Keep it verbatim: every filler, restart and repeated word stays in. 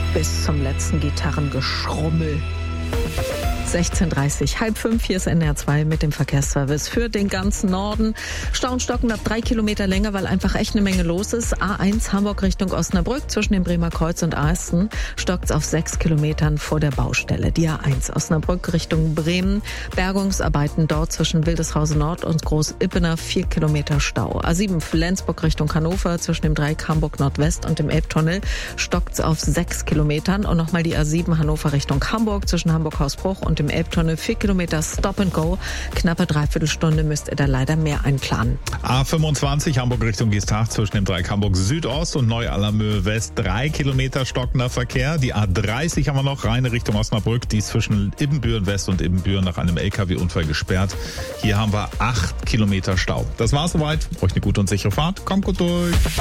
bis zum letzten Gitarrengeschrummel. sechzehn Uhr dreißig, halb fünf, hier ist N D R zwei mit dem Verkehrsservice für den ganzen Norden. Stauen stocken ab drei Kilometer länger, weil einfach echt eine Menge los ist. A eins Hamburg Richtung Osnabrück zwischen dem Bremer Kreuz und Aesten stockt auf sechs Kilometern vor der Baustelle. Die A eins Osnabrück Richtung Bremen. Bergungsarbeiten dort zwischen Wildeshausen Nord und Groß-Ippener, vier Kilometer Stau. A sieben Flensburg Richtung Hannover zwischen dem Dreieck Hamburg Nordwest und dem Elbtunnel stockt auf sechs Kilometern. Und nochmal die A sieben Hannover Richtung Hamburg zwischen Hamburg-Hausbruch und im Elbtunnel vier Kilometer Stop and Go. Knappe Dreiviertelstunde müsst ihr da leider mehr einplanen. A fünfundzwanzig Hamburg Richtung Geesthacht zwischen dem Dreieck Hamburg Südost und Neu-Allermöhe West. Drei Kilometer stockender Verkehr. Die A dreißig haben wir noch, reine Richtung Osnabrück. Die ist zwischen Ibbenbüren West und Ibbenbüren nach einem L K W-Unfall gesperrt. Hier haben wir acht Kilometer Stau. Das war's soweit. Euch eine gute und sichere Fahrt. Kommt gut durch.